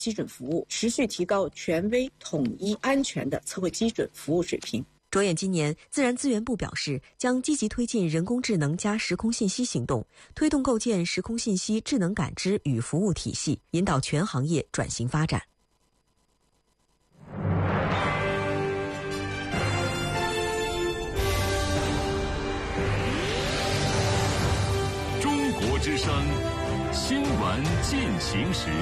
基准服务，持续提高权威、统一、安全的测绘基准服务水平。 着眼今年，自然资源部表示，将积极推进人工智能加时空信息行动，推动构建时空信息智能感知与服务体系，引导全行业转型发展。 中国之声新闻进行时。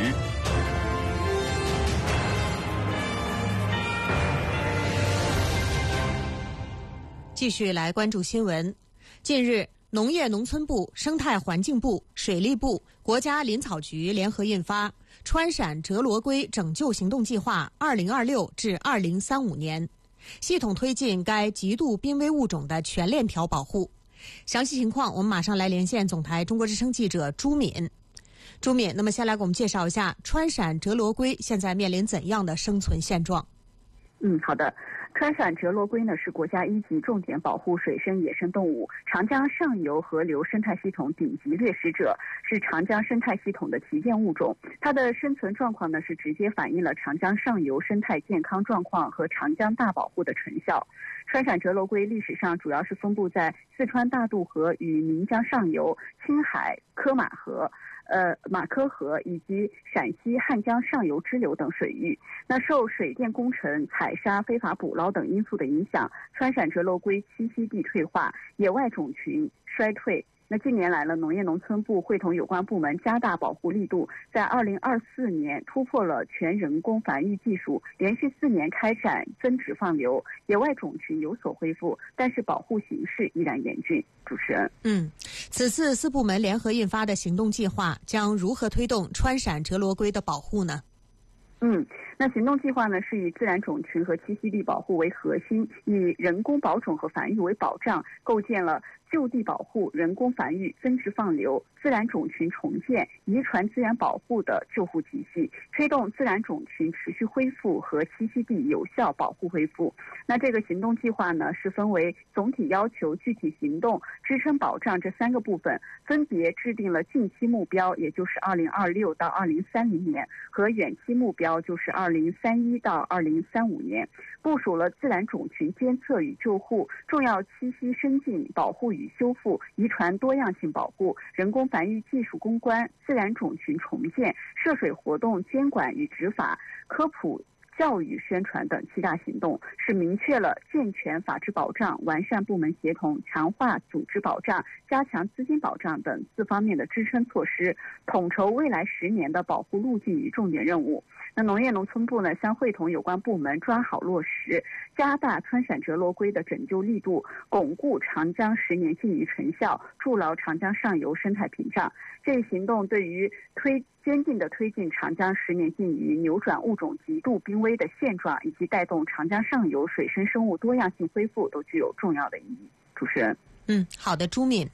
继续来关注新闻。近日，农业农村部、生态环境部、水利部、国家林草局联合印发《川陕折罗龟拯救行动计划（2026至2035年）》，系统推进该极度濒危物种的全链条保护。详细情况，我们马上来连线总台中国之声记者朱敏。朱敏，那么先来给我们介绍一下川陕折罗龟现在面临怎样的生存现状？ 好的。川陕折罗龟呢是国家1级重点保护水生野生动物，长江上游河流生态系统顶级掠食者，是长江生态系统的旗舰物种。它的生存状况呢是直接反映了长江上游生态健康状况和长江大保护的成效。川陕折罗龟历史上主要是分布在四川大渡河与岷江上游、青海科马河、马科河以及陕西汉江上游支流等水域。那受水电工程、采砂、非法捕捞等因素的影响，川陕折罗龟栖息地退化，野外种群衰退。那近年来呢，农业农村部会同有关部门加大保护力度，在2024年突破了全人工繁育技术，连续4年开展增殖放流，野外种群有所恢复，但是保护形势依然严峻。主持人， 此次4部门联合印发的行动计划将如何推动川陕折罗龟的保护呢？ 那行动计划呢是以自然种群和栖息地保护为核心，以人工保种和繁育为保障，构建了就地保护、人工繁育、增殖放流、自然种群重建、遗传资源保护的救护体系，推动自然种群持续恢复和栖息地有效保护恢复。那这个行动计划呢是分为总体要求、具体行动、支撑保障这3个部分，分别制定了近期目标，也就是2026到2030年，和远期目标，就是2031到2035年，部署了自然种群监测与救护、重要栖息生境保护与修复、遗传多样性保护、人工繁育技术攻关、自然种群重建、涉水活动监管与执法、科普教育宣传等7大行动，是明确了健全法治保障、完善部门协同、强化组织保障、加强资金保障等4方面的支撑措施，统筹未来10年的保护路径与重点任务。那农业农村部呢将会同有关部门抓好落实，加大川陕折罗龟的拯救力度，巩固长江10年禁渔成效，筑牢长江上游生态屏障。这一行动对于坚定地推进长江10年禁渔、扭转物种极度濒危的现状，以及带动长江上游水生生物多样性恢复，都具有重要的意义。主持人， 好的，朱敏。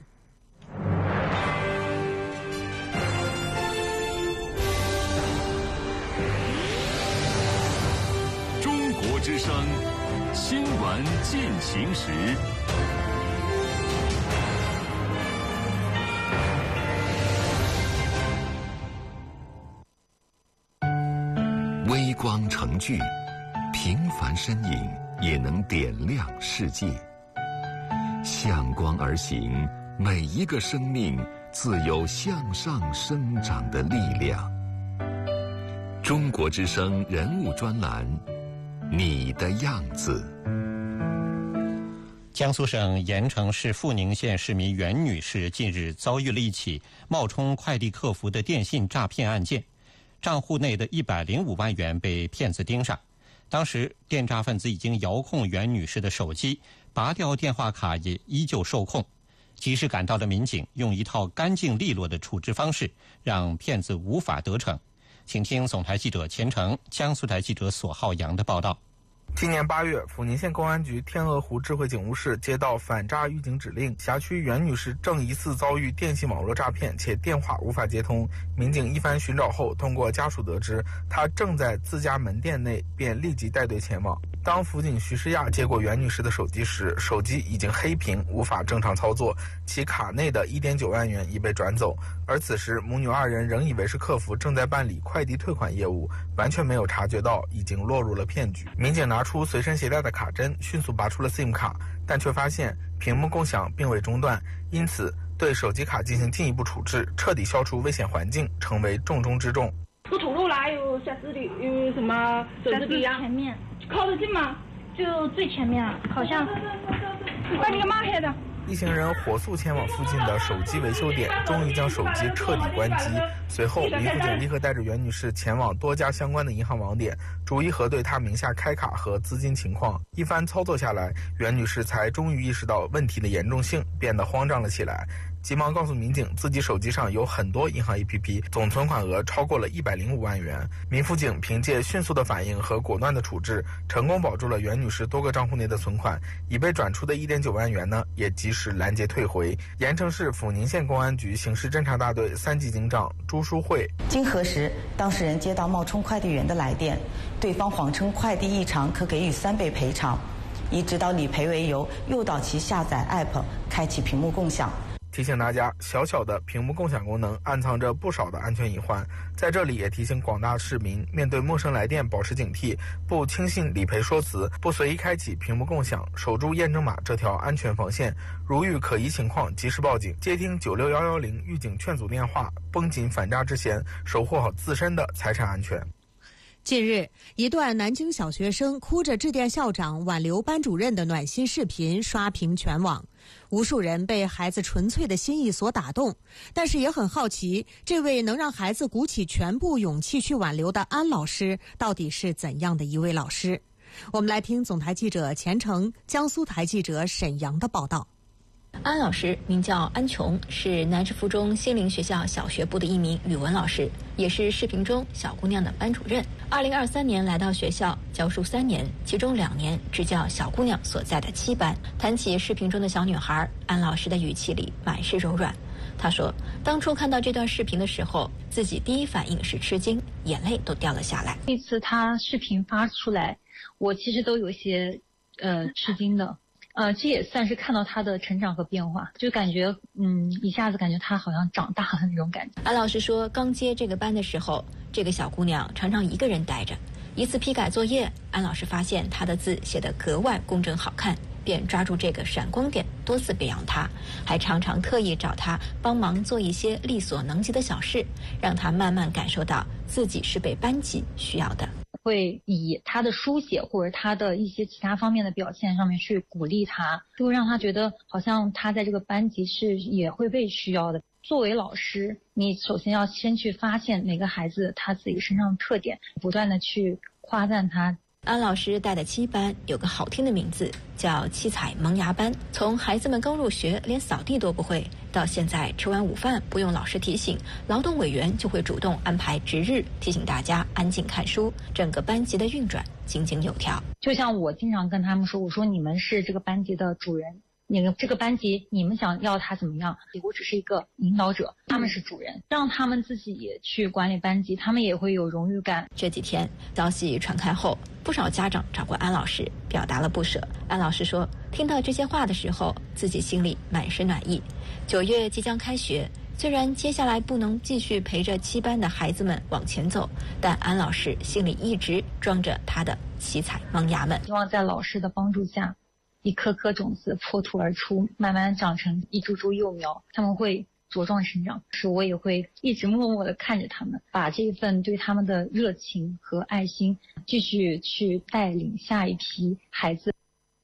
中国之声新闻进行时。微光成炬，平凡身影也能点亮世界。向光而行，每一个生命自有向上生长的力量。中国之声人物专栏，你的样子。 江苏省盐城市阜宁县市民袁女士近日遭遇了一起冒充快递客服的电信诈骗案件，账户内的105万元被骗子盯上。当时电诈分子已经遥控袁女士的手机，拔掉电话卡也依旧受控。及时赶到的民警用一套干净利落的处置方式，让骗子无法得逞。请听总台记者钱成、江苏台记者索浩洋的报道。 今年8月，阜宁县公安局天鹅湖智慧警务室接到反诈预警指令，辖区袁女士正疑似遭遇电信网络诈骗，且电话无法接通。民警一番寻找后，通过家属得知她正在自家门店内，便立即带队前往。当辅警徐诗亚接过袁女士的手机时，手机已经黑屏，无法正常操作，其卡内的1.9万元已被转走。而此时母女二人仍以为是客服正在办理快递退款业务，完全没有察觉到已经落入了骗局。民警拿出随身携带的卡针，迅速拔出了 SIM 卡，但却发现屏幕共享并未中断，因此对手机卡进行进一步处置，彻底消除危险环境，成为重中之重。 不吐露啦，有小视力，有什么手指笔啊？ 前面靠得近吗？ 就最前面啊，好像。 快点马黑的。 一行人火速前往附近的手机维修点，终于将手机彻底关机。随后，民辅警立刻带着袁女士前往多家相关的银行网点，逐一核对她名下开卡和资金情况。一番操作下来，袁女士才终于意识到问题的严重性，变得慌张了起来。急忙告诉民警，自己手机上有很多银行 APP， 总存款额超过了105万元。民辅警凭借迅速的反应和果断的处置，成功保住了袁女士多个账户内的存款，已被转出的1.9万元呢，也及时拦截退回。盐城市阜宁县公安局刑事侦查大队3级警长朱淑慧， 经核实，当事人接到冒充快递员的来电，对方谎称快递异常可给予3倍赔偿，以指导理赔为由，诱导其下载 App， 开启屏幕共享。 提醒大家，小小的屏幕共享功能暗藏着不少的安全隐患。在这里也提醒广大市民，面对陌生来电保持警惕，不轻信理赔说辞，不随意开启屏幕共享，守住验证码这条安全防线。如遇可疑情况，及时报警，接听96110预警劝阻电话，绷紧反诈之弦，守护好自身的财产安全。 近日，一段南京小学生哭着致电校长挽留班主任的暖心视频刷屏全网，无数人被孩子纯粹的心意所打动，但是也很好奇，这位能让孩子鼓起全部勇气去挽留的安老师到底是怎样的一位老师？我们来听总台记者钱程、江苏台记者沈阳的报道。 安老师名叫安琼，是南师附中心灵学校小学部的一名语文老师，也是视频中小姑娘的班主任。2023年来到学校教书3年，其中2年执教小姑娘所在的7班。谈起视频中的小女孩，安老师的语气里满是柔软。她说，当初看到这段视频的时候，自己第一反应是吃惊，眼泪都掉了下来。 这次她视频发出来，我其实都有些吃惊的。这也算是看到他的成长和变化，就感觉一下子感觉他好像长大了那种感觉。 安老师说，刚接这个班的时候，这个小姑娘常常一个人待着。一次批改作业，安老师发现她的字写得格外工整好看，便抓住这个闪光点，多次表扬她，还常常特意找她帮忙做一些力所能及的小事，让她慢慢感受到自己是被班级需要的。 会以他的书写或者他的一些其他方面的表现上面去鼓励他，就会让他觉得好像他在这个班级是也会被需要的。作为老师，你首先要先去发现每个孩子他自己身上的特点，不断的去夸赞他。 安老师带的7班有个好听的名字，叫七彩萌芽班。从孩子们刚入学连扫地都不会，到现在吃完午饭不用老师提醒，劳动委员就会主动安排值日提醒大家安静看书，整个班级的运转井井有条。 就像我经常跟他们说，我说你们是这个班级的主人，你们这个班级你们想要他怎么样，我只是一个引导者，他们是主人，让他们自己也去管理班级，他们也会有荣誉感。 这几天消息传开后，不少家长找过安老师，表达了不舍。安老师说，听到这些话的时候，自己心里满是暖意。9月即将开学，虽然接下来不能继续陪着7班的孩子们往前走，但安老师心里一直装着他的七彩萌芽们。 希望在老师的帮助下，一颗颗种子破土而出，慢慢长成一株株幼苗，他们会茁壮成长。是我也会一直默默地看着他们，把这份对他们的热情和爱心继续去带领下一批孩子。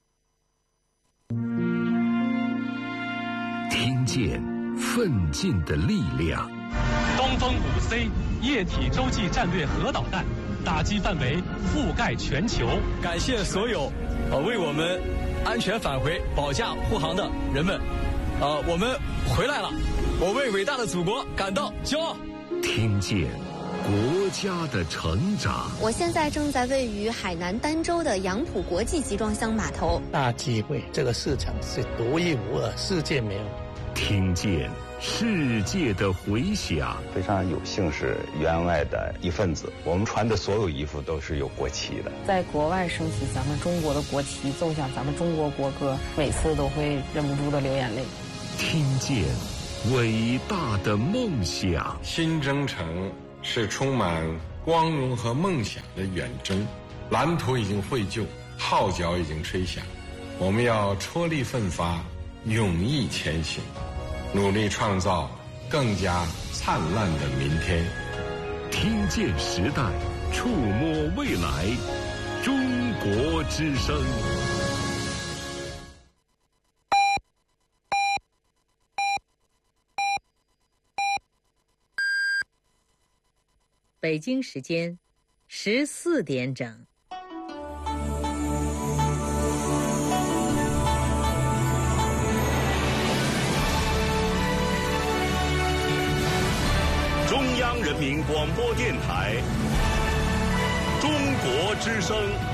听见奋进的力量。 东风5C 液体洲际战略核导弹打击范围覆盖全球。 感谢所有为我们安全返回保驾护航的人们，我们回来了，我为伟大的祖国感到骄傲。 听见国家的成长。 我现在正在位于海南儋州的杨浦国际集装箱码头。 大机会，这个市场是独一无二，世界没有。 听见世界的回响。 非常有幸是员外的一份子，我们穿的所有衣服都是有国旗的。 在国外升起咱们中国的国旗，奏响咱们中国国歌，每次都会忍不住的流眼泪。 听见伟大的梦想。 新征程是充满光荣和梦想的远征，蓝图已经绘就，号角已经吹响，我们要踔厉奋发，勇毅前行，努力创造更加灿烂的明天。 听见时代，触摸未来，中国之声。 北京时间14点整。 中央人民广播电台，中国之声。